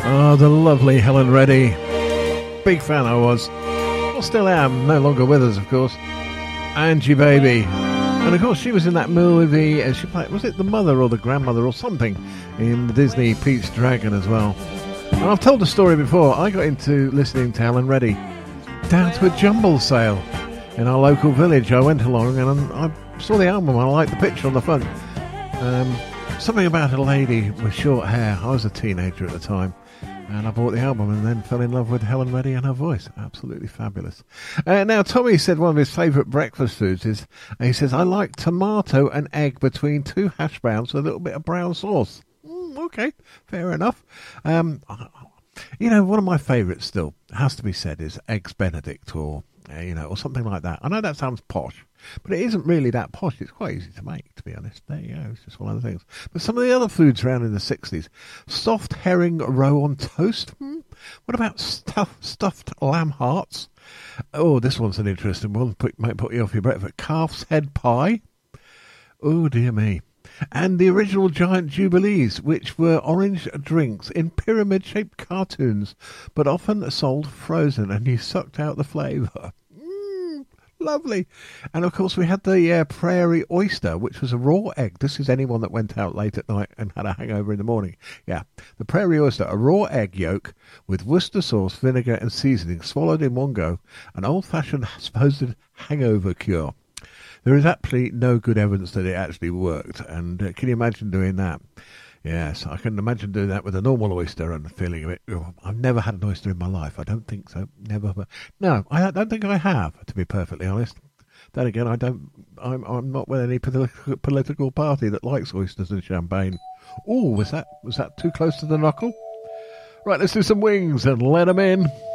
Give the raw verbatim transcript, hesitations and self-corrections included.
Oh, the lovely Helen Reddy. Big fan I was. Well, still am. No longer with us, of course. Angie Baby. And, of course, she was in that movie. Uh, she played, was it the mother or the grandmother or something in the Disney Pete's Dragon as well. And I've told the story before. I got into listening to Helen Reddy down to a jumble sale in our local village. I went along and I saw the album. I liked the picture on the front. Um, something about a lady with short hair. I was a teenager at the time. And I bought the album and then fell in love with Helen Reddy and her voice. Absolutely fabulous. Uh, now, Tommy said one of his favourite breakfast foods is, uh, he says, I like tomato and egg between two hash browns with a little bit of brown sauce. Mm, okay, fair enough. Um, you know, one of my favourites still, has to be said, is Eggs Benedict or, uh, you know, or something like that. I know that sounds posh, but it isn't really that posh. It's quite easy to make, to be honest. There you go. It's just one of the things. But some of the other foods around in the sixties. Soft herring roe on toast. Hmm? What about stuff, stuffed lamb hearts? Oh, this one's an interesting one. Put, might put you off your breakfast. Calf's head pie. Oh, dear me. And the original Giant Jubilees, which were orange drinks in pyramid-shaped cartoons, but often sold frozen, and you sucked out the flavour. Lovely. And of course we had the uh, prairie oyster, which was a raw egg. This is anyone that went out late at night and had a hangover in the morning. Yeah, the prairie oyster, a raw egg yolk with Worcester sauce, vinegar and seasoning, swallowed in one go, an old-fashioned supposed hangover cure. There is actually no good evidence that it actually worked, and uh, can you imagine doing that? Yes, I can imagine doing that with a normal oyster and feeling a bit, oh, I've never had an oyster in my life. I don't think so. Never. No, I don't think I have, to be perfectly honest. Then again, I don't, I'm, I'm not with any politi- political party that likes oysters and champagne. Oh, was that, was that too close to the knuckle? Right, let's do some Wings and let them in.